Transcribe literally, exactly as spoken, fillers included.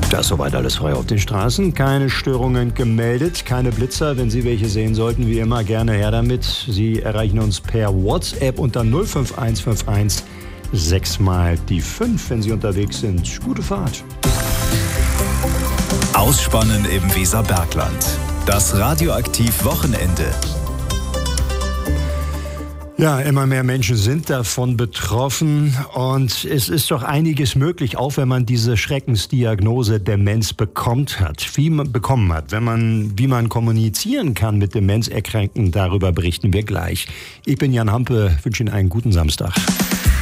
Da ist soweit alles frei auf den Straßen. Keine Störungen gemeldet, keine Blitzer. Wenn Sie welche sehen sollten, wie immer gerne her damit. Sie erreichen uns per WhatsApp unter null fünf eins fünf eins sechs mal die fünf, wenn Sie unterwegs sind. Gute Fahrt. Ausspannen im Weserbergland. Das Radioaktiv-Wochenende. Ja, immer mehr Menschen sind davon betroffen und es ist doch einiges möglich, auch wenn man diese Schreckensdiagnose Demenz bekommt hat, wie man bekommen hat. Wenn man, wie man kommunizieren kann mit Demenzerkrankten, darüber berichten wir gleich. Ich bin Jan Hampe, wünsche Ihnen einen guten Samstag.